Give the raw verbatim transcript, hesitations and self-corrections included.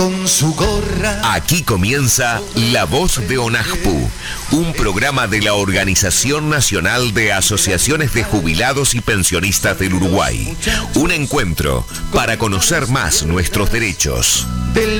Con su gorra. Aquí comienza La Voz de ONAJPU, un programa de la Organización Nacional de Asociaciones de Jubilados y Pensionistas del Uruguay. Un encuentro para conocer más nuestros derechos. Del